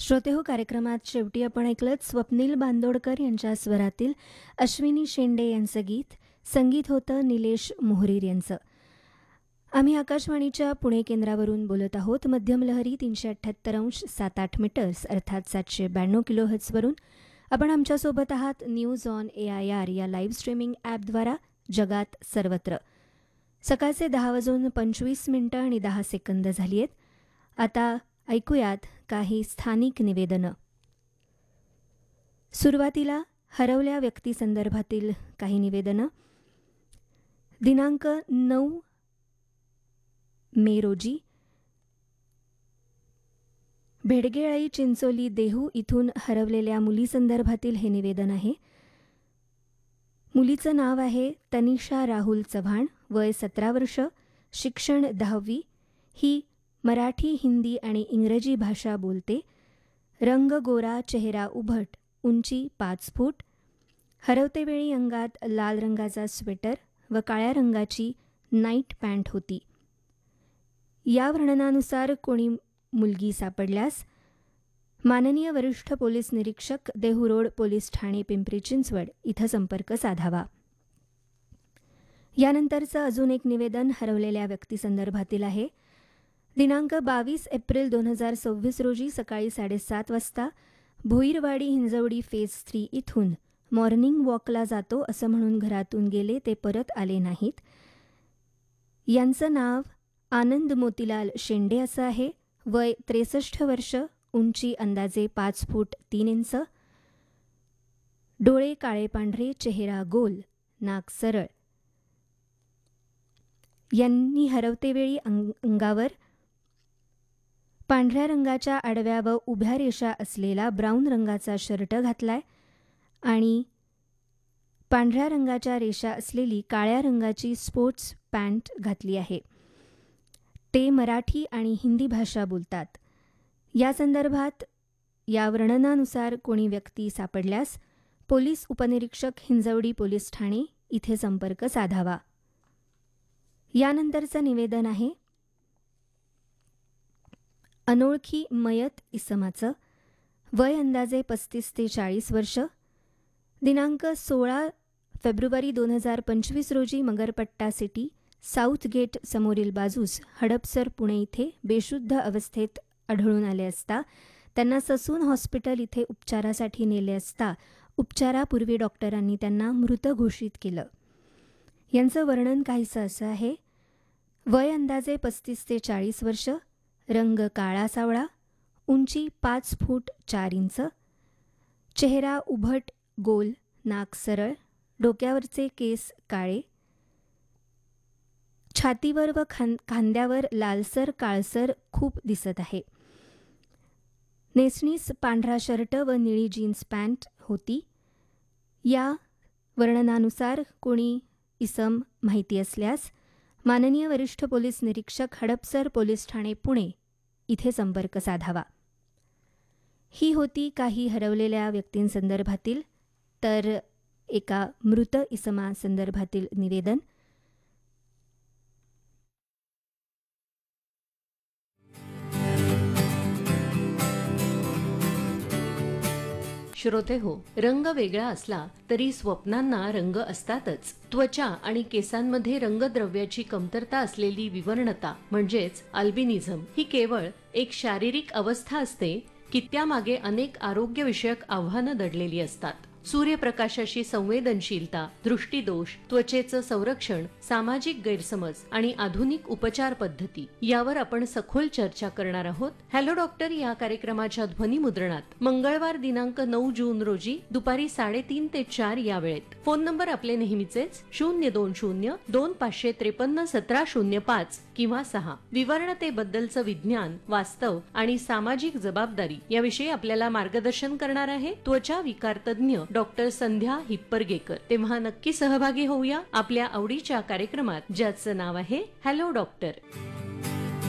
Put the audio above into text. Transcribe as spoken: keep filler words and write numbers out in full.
श्रोते हो, कार्यक्रमात शेवटी आपण ऐकलत स्वप्नील बांदोडकर यांच्या स्वरातील अश्विनी शेंडे यांचं गीत. संगीत होतं निलेश मोहरीर यांचं. आम्ही आकाशवाणीच्या पुणे केंद्रावरून बोलत आहोत. मध्यम लहरी तीनशे अठ्ठ्याहत्तर अंश सात आठ मीटर्स अर्थात सातशे ब्याण्णव किलो हर्ट्झवरून आपण आमच्यासोबत आहात news on A I R या लाईव्ह स्ट्रीमिंग ॲपद्वारा जगात सर्वत्र. सकाळचे दहा वाजून पंचवीस मिनटं आणि दहा सेकंद झाली आहेत. आता ऐकूयात काही स्थानिक निवेदनं. सुरुवातीला हरवल्या व्यक्तीसंदर्भातील काही निवेदनं. दिनांक नऊ मे रोजी भेडगेळई चिंचोली देहू इथून हरवलेल्या मुलीसंदर्भातील हे निवेदन आहे. मुलीचं नाव आहे तनिषा राहुल चव्हाण, वय सतरा वर्ष, शिक्षण दहावी. ही मराठी, हिंदी आणि इंग्रजी भाषा बोलते. रंग गोरा, चेहरा उभट, उंची पाच फूट. हरवतेवेळी अंगात लाल रंगाचा स्वेटर व काळ्या रंगाची नाईट पॅन्ट होती. या वर्णनानुसार कोणी मुलगी सापडल्यास माननीय वरिष्ठ पोलीस निरीक्षक, देहू रोड पोलीस ठाणे, पिंपरी चिंचवड इथं संपर्क साधावा. यानंतरचं अजून एक निवेदन हरवलेल्या व्यक्तीसंदर्भातील आहे. दिनांक बावीस एप्रिल दोन हजार सव्वीस रोजी सकाळी साडेसात वाजता भोईरवाडी हिंजवडी फेज थ्री इथून मॉर्निंग वॉकला जातो असं म्हणून घरातून गेले, ते परत आले नाहीत. यांचं नाव आनंद मोतीलाल शेंडे असं आहे. वय त्रेसष्ट वर्ष, उंची अंदाजे पाच फूट तीन इंच, डोळे काळे पांढरे, चेहरा गोल, नाक सरळ. यांनी हरवतेवेळी अंग अंगावर पांढऱ्या रंगाच्या आडव्या व उभ्या रेषा असलेला ब्राऊन रंगाचा शर्ट घातलाय आणि पांढऱ्या रंगाच्या रेषा असलेली काळ्या रंगाची स्पोर्ट्स पॅन्ट घातली आहे. ते मराठी आणि हिंदी भाषा बोलतात. या संदर्भात या वर्णनानुसार कोणी व्यक्ती सापडल्यास पोलीस उपनिरीक्षक, हिंजवडी पोलीस ठाणे इथे संपर्क साधावा. यानंतरचं निवेदन आहे अनोळखी मयत इसमाचं. वय अंदाजे पस्तीस ते चाळीस वर्ष. दिनांक सोळा फेब्रुवारी दोन हजार पंचवीस रोजी मगरपट्टा सिटी साऊथ गेट समोरील बाजूस हडपसर पुणे इथे बेशुद्ध अवस्थेत आढळून आले असता त्यांना ससून हॉस्पिटल इथे उपचारासाठी नेले असता उपचारापूर्वी डॉक्टरांनी त्यांना मृत घोषित केलं. यांचं वर्णन काहीसं असं आहे. वय अंदाजे पस्तीस ते चाळीस वर्ष, रंग काळा सावळा, उंची पाच फूट चार इंच, चेहरा उभट गोल, नाक सरळ, डोक्यावरचे केस काळे, छातीवर व खां खांद्यावर लालसर काळसर खूप दिसत आहे. नेसणीस पांढरा शर्ट व निळी जीन्स पॅन्ट होती. या वर्णनानुसार कोणी इसम माहिती असल्यास माननीय वरिष्ठ पोलीस निरीक्षक, हडपसर पोलीस ठाणे पुणे इथे संपर्क साधावा. ही होती काही हरवलेल्या व्यक्तींसंदर्भातील तर एका मृत इसमासंदर्भातील निवेदन. श्रोते हो, रंग वेगळा असला तरी स्वप्नांना रंग असतातच. त्वचा आणि केसांमध्ये रंगद्रव्याची कमतरता असलेली विवर्णता म्हणजेच अल्बिनिझम ही केवळ एक शारीरिक अवस्था असते की त्यामागे अनेक आरोग्यविषयक आव्हानं दडलेली असतात. सूर्यप्रकाशाशी संवेदनशीलता, दृष्टीदोष, त्वचेचं संरक्षण, सामाजिक गैरसमज आणि आधुनिक उपचार पद्धती यावर आपण सखोल चर्चा करणार आहोत. हॅलो डॉक्टर या कार्यक्रमाच्या ध्वनिमुद्रणात मंगळवार दिनांक नऊ जून रोजी दुपारी साडेतीन ते चार या वेळेत. फोन नंबर आपले नेहमीचेच शून्य दोन शून्य दोन पाचशे त्रेपन्न सतरा शून्य पाच किंवा सहा. विवर्णतेबद्दलचं विज्ञान, वास्तव आणि सामाजिक जबाबदारी याविषयी आपल्याला मार्गदर्शन करणार आहे त्वचा विकार तज्ज्ञ डॉक्टर संध्या हिप्परगेकर. तेव्हा नक्की सहभागी होऊया आपल्या आवडीच्या कार्यक्रमात ज्याचं नाव आहे हॅलो डॉक्टर.